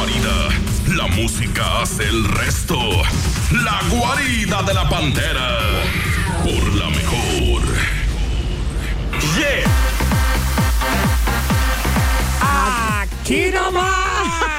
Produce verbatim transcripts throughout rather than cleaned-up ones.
guarida. La música hace el resto. La guarida de la Pantera. Por la mejor. Yeah. ¡Aquí nomás!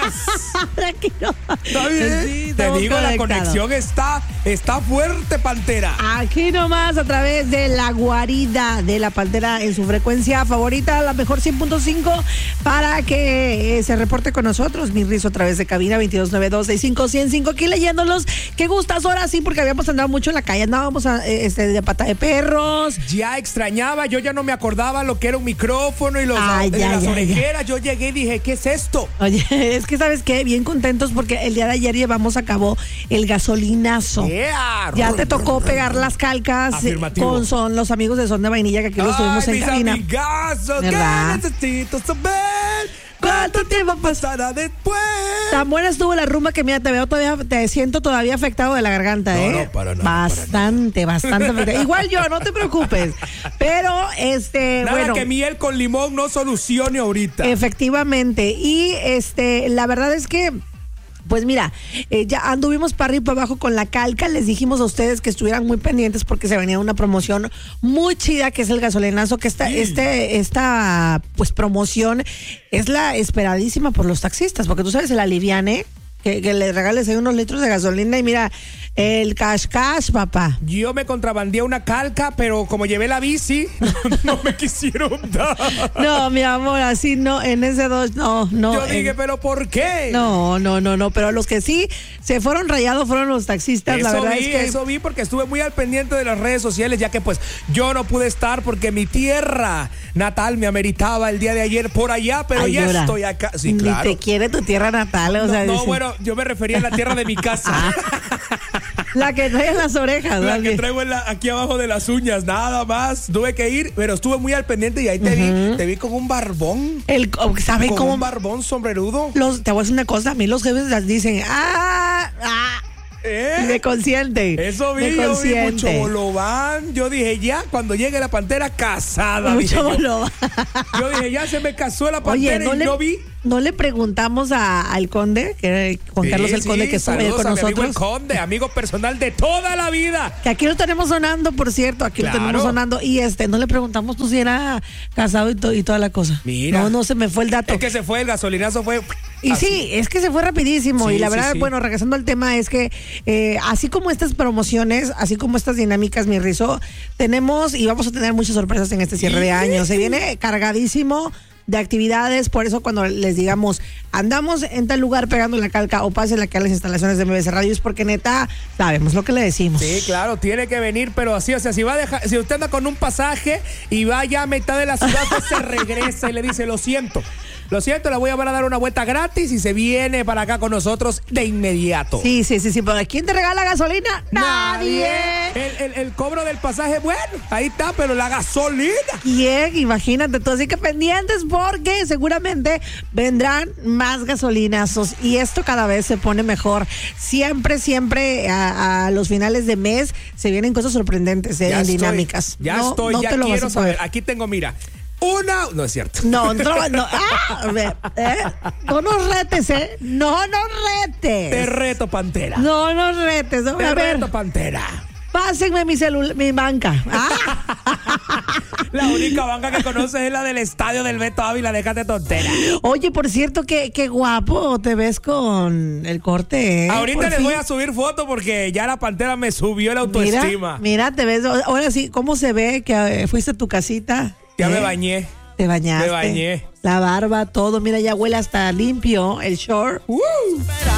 Aquí nomás. ¿Está bien? Sí, te digo, conectados. la conexión está, está fuerte, Pantera. Aquí nomás a través de la guarida de la Pantera en su frecuencia favorita, la mejor cien punto cinco, para que eh, se reporte con nosotros, mi Rizo, a través de cabina veintidós noventa y dos, sesenta y cinco, ciento cinco, aquí leyéndolos. Qué gustas ahora sí, porque habíamos andado mucho en la calle, andábamos a, este, de pata de perros. Ya extrañaba, yo ya no me acordaba lo que era un micrófono y, los, Ay, y ya, las ya, orejeras. Yo llegué y dije, ¿qué es esto? Oye, es que ¿sabes qué? Bien contentos porque el día de ayer llevamos a cabo el gasolinazo. Yeah. Ya te tocó pegar las calcas. Afirmativo. Con son los amigos de Son de Vainilla, que aquí los tuvimos Ay, en mis cabina. amigazos, ¿Verdad? que necesito saber cuánto tiempo pasará después. Tan buena estuvo la rumba que mira, te veo todavía, te siento todavía afectado de la garganta, No, ¿eh? no, para nada, Bastante, para bastante afectado. Igual yo, no te preocupes. Pero, este, Nada bueno. que miel con limón no solucione ahorita. Efectivamente. Y este, la verdad es que, pues mira, eh, ya anduvimos para arriba y para abajo con la calca. Les dijimos a ustedes que estuvieran muy pendientes porque se venía una promoción muy chida, que es el gasolinazo, que esta, Sí. este, esta pues promoción es la esperadísima por los taxistas, porque tú sabes el aliviane, que, que le regales ahí unos litros de gasolina y mira, el cash cash, papá. Yo me contrabandeé una calca, pero como llevé la bici, no me quisieron dar. No, mi amor, así no, en ese dos, no, no. Yo dije, en- ¿pero por qué? No, no, no, no, pero los que sí se fueron rayados fueron los taxistas, Eso la verdad vi, es que eso vi porque estuve muy al pendiente de las redes sociales, ya que pues yo no pude estar porque mi tierra natal me ameritaba el día de ayer por allá, pero Ay, ya llora. estoy acá. Sí, Ni claro. te quiere tu tierra natal, o No, sea, no, dice- bueno, yo me refería a la tierra de mi casa. la que trae en las orejas, La ¿no? que traigo en la- aquí abajo de las uñas, nada más. Tuve que ir, pero estuve muy al pendiente y ahí te vi, te vi con un barbón. El, ¿saben Con cómo? un barbón sombrerudo. Los, te voy a decir una cosa, a mí los jefes las dicen, ah, ah, ¿Eh? me consiente. Eso vi, me yo vi consiente. mucho bolobán. Yo dije, ya, cuando llegue la Pantera casada. dije Mucho yo. bolobán. Yo dije, ya se me casó la Oye, Pantera no y le, yo vi. no le preguntamos a- al conde, que era Juan Carlos el Sí, Conde, sí, que estuvo ayer saludos con a mi amigo el nosotros. Conde, amigo personal de toda la vida. Que aquí lo tenemos sonando, por cierto, aquí Claro. lo tenemos sonando. Y este, no le preguntamos tú si era casado y, to- y toda la cosa. Mira. No, no se me fue el dato. Es que se fue, el gasolinazo fue. Y así. sí, es que se fue rapidísimo. Sí, y la sí, verdad, sí. bueno, regresando al tema, es que eh, así como estas promociones, así como estas dinámicas, mi Rizo, tenemos y vamos a tener muchas sorpresas en este cierre de año. Se viene cargadísimo de actividades, por eso cuando les digamos, andamos en tal lugar pegando la calca o pásenla acá a las instalaciones de M B C Radio, es porque neta, sabemos lo que le decimos. Sí, claro, tiene que venir, pero así, o sea, si va a dejar, si usted anda con un pasaje y va ya a mitad de la ciudad, pues se regresa y le dice, lo siento, lo siento, la voy a llevar a dar una vuelta gratis y se viene para acá con nosotros de inmediato. Sí, sí, sí, sí, pero ¿quién te regala gasolina? Nadie. El, el- el cobro del pasaje, bueno, ahí está, pero la gasolina. ¿Quién? Imagínate tú, así que pendientes porque seguramente vendrán más gasolinazos y esto cada vez se pone mejor. Siempre, siempre a, a los finales de mes se vienen cosas sorprendentes, eh, Ya estoy, dinámicas. Ya No, estoy, no ya te lo vas quiero a poder. saber. Aquí tengo, mira, una, no es cierto. No, no, no, ah, a ver, ¿eh? No nos retes, ¿eh? No nos retes. Te reto, Pantera. No nos retes. No, Te a ver, reto, Pantera. pásenme mi celular, mi banca. Ah. La única banca que conoces es la del estadio del Beto Ávila, déjate tontera. Oye, por cierto, qué, qué guapo te ves con el corte, ¿eh? Ahorita Por les fin. voy a subir foto porque ya la Pantera me subió la autoestima. Mira, mira, te ves. Ahora sí, ¿cómo se ve que eh, fuiste a tu casita? Ya ¿Eh? me bañé. Te bañaste. Me bañé. La barba, todo. Mira, ya huele hasta limpio el short. Uh.